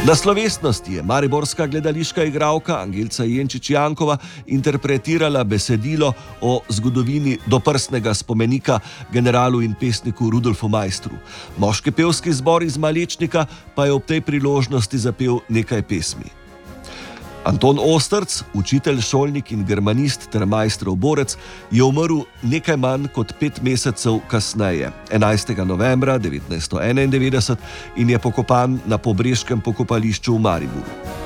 Na slovesnosti je mariborska gledališka igralka Angelca Jenčič-Jankova interpretirala besedilo o zgodovini doprsnega spomenika generalu in pesniku Rudolfu Maistru. Moški pevski zbor iz Malečnika pa je ob tej priložnosti zapel nekaj pesmi. Anton Ostrc, učitelj, šolnik in germanist ter Maistrov borec, je umrl nekaj manj kot 5 mesecev kasneje, 11. novembra 1991, in je pokopan na Pobreškem pokopališču v Mariboru.